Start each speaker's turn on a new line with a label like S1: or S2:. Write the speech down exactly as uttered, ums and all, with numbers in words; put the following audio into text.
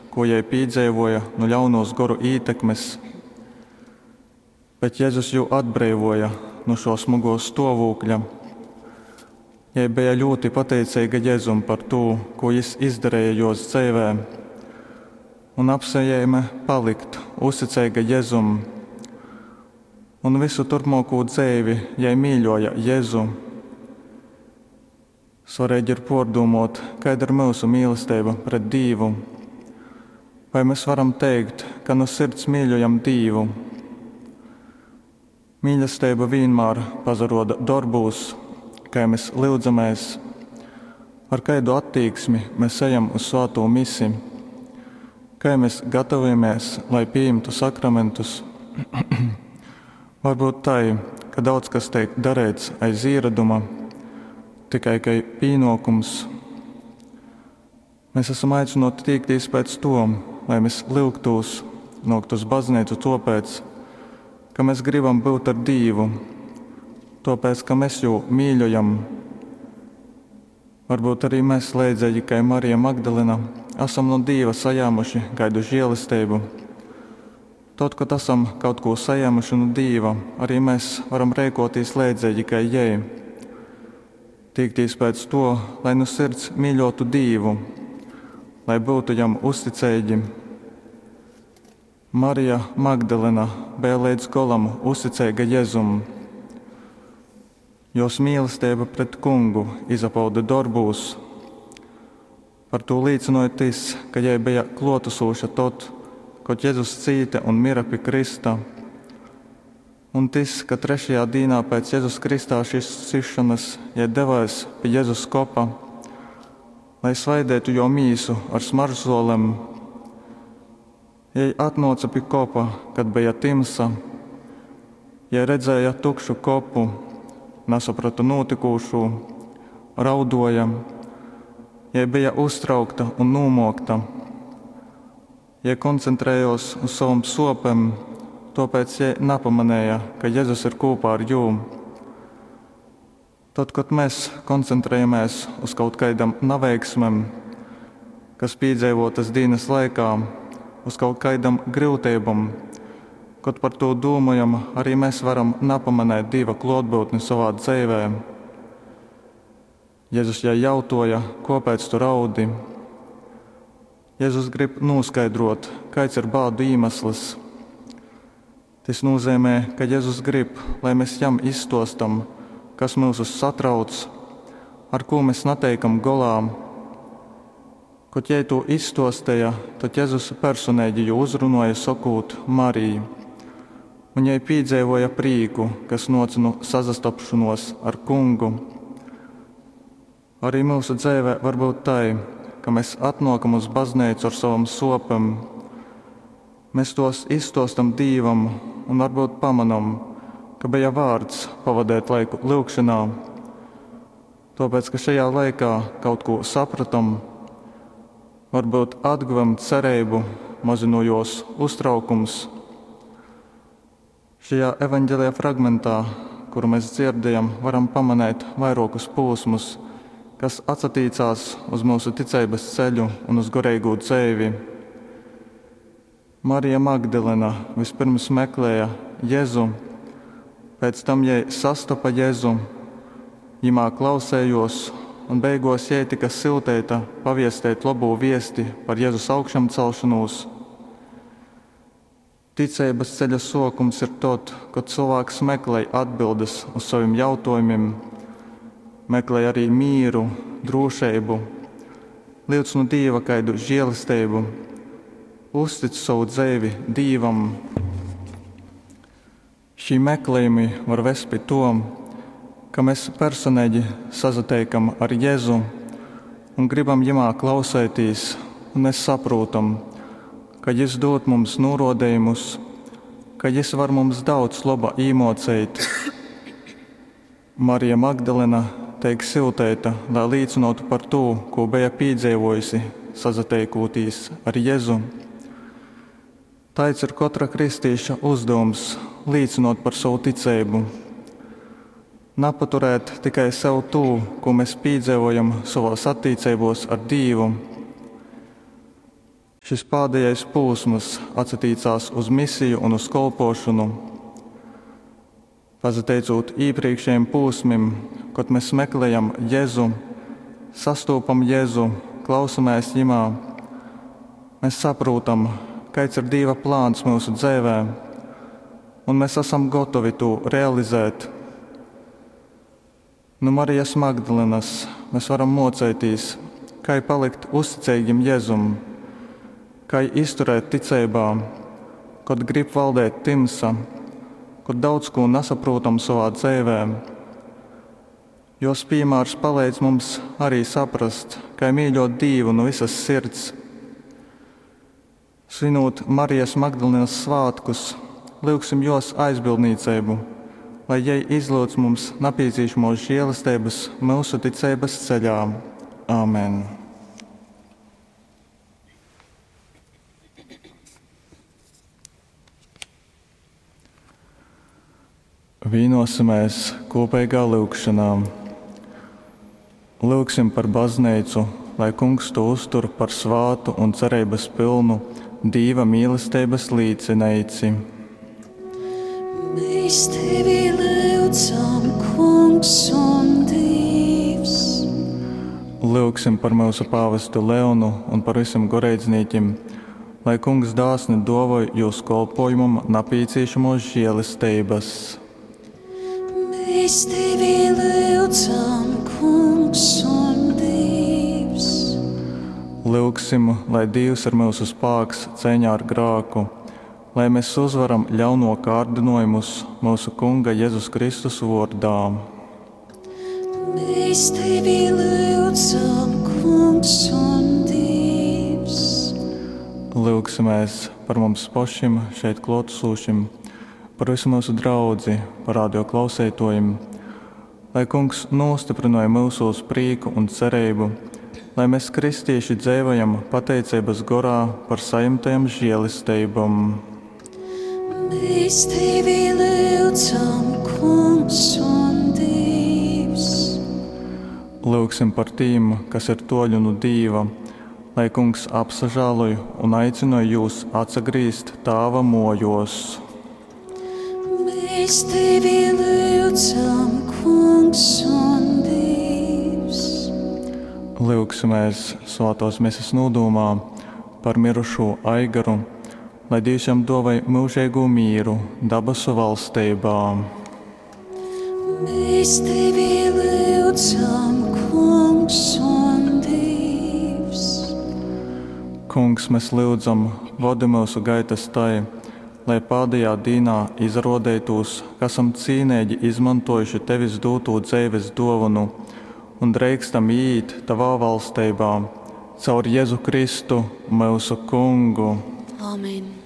S1: ko jai piedzīvoja no ļaunos goru ietekmes, bet Jēzus jū atbrīvoja no šo smago stāvokļa. Jai bija ļoti pateicīga Jēzum par to, ko viņš izdarīja jos dzīvē, un apsolīja palikt uzticīga Jēzum. Un visu turpmāko dzīvi jai mīļoja Jēzu. Svarīgi ir pārdomāt, kāda ir mūsu mīlestība pret Dievu. Vai mēs varam teikt, ka no sirds mīļojam Dievu? Mīlestība vienmēr pazaroda darbos, kā mēs lūdzamies, ar kādu attieksmi mēs ejam uz svēto misiju, kā mēs gatavojamies, lai pieņemtu sakramentus. Varbūt tā, ka daudz kas tiek darīts aiz ieraduma, tikai kā pienākums. Mēs esam aicināti tiekties pēc to, lai mēs lūgtos, nākt uz baznīcu tāpēc, ka mēs gribam būt ar Dievu, tāpēc, ka mēs jau mīļojam. Varbūt arī mēs līdzīgi, kā Marija Magdalena, esam no Dieva sajāmuši kādu žēlastību. Tad, kad esam kaut ko sajāmuši no Dieva, arī mēs varam rīkoties līdzīgi, kā jai. Tiekties pēc to, lai no sirds mīļotu Dievu, lai būtu jam uzticīgi. Marija Magdalena bija līdz galam uzticīga Jēzum. Jos mīlestība pret kungu izpauda darbos. Par to liecināja tas, ka jai bija klātesoša tad, kad Jēzus cieta un mira pie krista. Un tas, ka trešajā dienā pēc Jēzus Kristā šīs sišanas jai devās pie Jēzus kopa, lai svaidētu jo mīsu ar smaržzolēm. Jai atnāca pie kopa, kad bija timsa. Jai redzēja tukšu kopu, nesaprata notikušo, raudoja. Jai bija uztraukta un nomokta. Jai koncentrējos uz savam sopam, tāpēc jai nepamanīja, ka Jēzus ir kopā ar jūm. Tad, kad mēs koncentrējamies uz kaut kādam neveiksmēm, kas piedzīvotas dienas laikā, uz kaut kādam grūtībām, kad par to domājam, arī mēs varam nepamanīt Dieva klātbūtni savā dzīvē. Jēzus jai jautāja, kāpēc tu raudi. Jēzus grib noskaidrot, kāds ir bādu iemesls. Tas nozīmē, ka Jēzus grib, lai mēs jam izstostam, kas mūs satrauc, ar ko mēs neteikam galā. Kad jai to izstostīja, tad Jēzus personīgi jū uzrunāja sakot Mariju, un jai piedzīvoja prieku, kas nāca no sazastapšanos ar kungu. Arī mūsu dzīvē var būt tā, ka mēs atnākam uz baznīcu ar savam sopam. Mēs tos izstostam Dievam un varbūt pamanam, ka bija vārds pavadīt laiku lūgšanā. Tāpēc, ka šajā laikā kaut ko sapratam, varbūt atguvam cerību, mazinojos uztraukums. Šajā evaņģēlijā fragmentā, kuru mēs dzirdējam, varam pamanīt vairākus posmus, kas atsatīcās uz mūsu ticības ceļu un uz garīgo dzīvi. Marija Magdalena vispirms meklēja Jēzu, pēc tam jai sastapa Jēzu, jimā klausējos un beigās jai tika siltēta paviestēt labo viesti par Jēzus augšām celšanos. Ticības ceļa sākums ir tad, kad cilvēks meklē atbildes uz saviem jautājumiem, meklē arī mīru, drošību, lūdz no Dieva kādu žēlastību, uztic savu dzīvi Dievam. Šī meklējumi var vest pie to, ka mēs personīgi sazatiekam ar Jēzu un gribam jimā klausēties, un mēs saprotam, ka Jis dod mums norādījumus, ka Jis var mums daudz laba iemācīt. Marija Magdalena tiek siltēta, lai liecinātu par to, ko bija piedzīvojusi, sazatiekoties ar Jēzu. Tāds ir katra kristieša uzdevums – liecinot par savu ticību. Nepaturēt tikai sev to, ko mēs piedzīvojam savās attiecībos ar Dievu. Šis pēdējais posms atsatīcās uz misiju un uz kalpošanu. Pazateicot iepriekšējiem posmiem, kad mēs meklējam Jēzu, sastopam Jēzu, klausamies Viņā, mēs saprotam, kāds ir Dieva plāns mūsu dzīvē, un mēs esam gatavi to realizēt. No Marijas Magdalenas mēs varam mocēties, kā palikt uzticīgiem Jēzum, kā izturēt ticībā, kad grib valdēt timsa, kad daudz ko nesaprotam savā dzīvē. Jos piemērs palīdz mums arī saprast, kā mīļot Dievu no visas sirds. Svinot Marijas Magdalenas svētkus, lūgsim jos aizbildniecību, lai jai izlūdz mums nepieciešamos žēlastības mūsu ticības ceļā. Āmen. Vienosimies kopīgā lūgšanā. Lūgsim par baznīcu, lai Kungs to uztur par svātu un cerības pilnu Dieva mīlestības līdzineici.
S2: Mēs tevi lūdzam, Kungs un Dievs.
S1: Lūgsim par mūsu pāvestu Leonu un par visiem garīdzniekiem, lai Kungs dāsni dāvāj jūsu kalpojumam nepieciešamos žēlastības.
S2: Mēs tevi lūdzam, Kungs un Dievs.
S1: Lūgsim, lai Dievs ir mūsu spēks cīņā ar grāku, lai mēs uzvaram ļauno kārdinājumus mūsu Kunga Jēzus Kristus vārdā.
S2: Mēs tevi lūdzam, Kungs un Dievs.
S1: Lūgsimies par mums pašiem šeit klātesošiem, par visu mūsu draudzi, par radio klausētojiem, lai Kungs nostiprināja mūsos prieku un cerību, lai mēs kristieši dzīvojam pateicības gorā par saimtajām žēlistībām.
S2: Mēs tevi lūdzam, Kungs un Dievs.
S1: Lūgsim par tiem, kas ir toļu no Dieva, lai Kungs apsažāloja un aicināja jūs atsagrīzt Tāva mojos.
S2: Mēs tevi lūdzam, Kungs un Dievs.
S1: Lūgsimies svētās misijas nodomā par mirušo Aigaru, lai Dievs jam dāvāj mūžīgu mīru dabasu valstībā.
S2: Mēs tevi lūdzam, Kungs un Dievs.
S1: Kungs, mēs lūdzam, vadi mūsu gaitas tai, lai pēdējā dienā izrādītos, ka esam cīnīgi izmantojuši tevis doto dzīves dāvanu un drīkstam iet tavā valstībā caur Jēzu Kristu, mūsu Kungu.
S2: Amen.